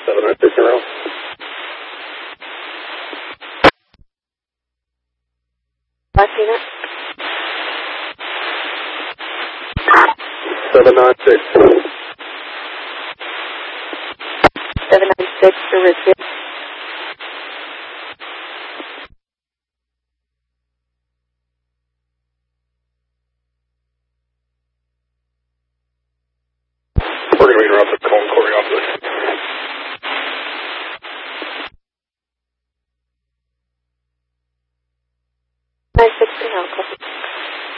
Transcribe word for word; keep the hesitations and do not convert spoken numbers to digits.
seven nine six zero. Latina. seven nine six. seven nine six to Richmond. We're going to interrupt the cone Corey office.